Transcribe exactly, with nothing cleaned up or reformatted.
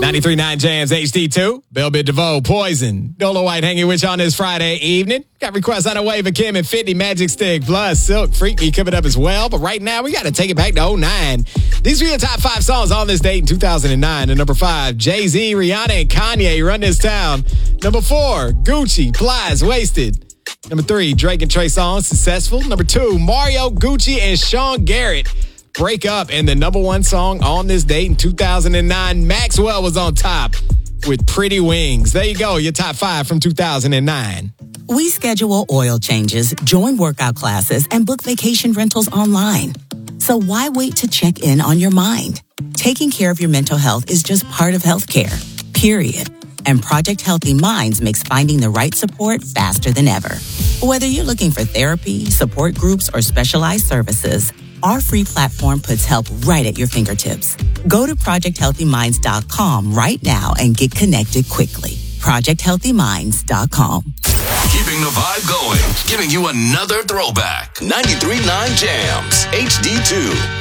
ninety-three point nine Jams H D two. Bell Biv DeVoe, Poison. Dolo White hanging with you on this Friday evening. Got requests on the way for Kim and fifty Magic Stick plus Silk Freak Me coming up as well. But right now, we got to take it back to oh nine. These are your top five songs on this date in two thousand nine. And number five, Jay-Z, Rihanna, and Kanye Run This Town. Number four, Gucci, Plies, Wasted. Number three, Drake and Trey Songz, Successful. Number two, Mario, Gucci, and Sean Garrett, Break Up. And the number one song on this date in two thousand nine, Maxwell was on top with Pretty Wings. There you go, your top five from two thousand nine. We schedule oil changes, join workout classes, and book vacation rentals online. So why wait to check in on your mind? Taking care of your mental health is just part of healthcare, period. And Project Healthy Minds makes finding the right support faster than ever. Whether you're looking for therapy, support groups, or specialized services, our free platform puts help right at your fingertips. Go to project healthy minds dot com right now and get connected quickly. project healthy minds dot com. Keeping the vibe going, giving you another throwback. ninety-three point nine Jams, H D two.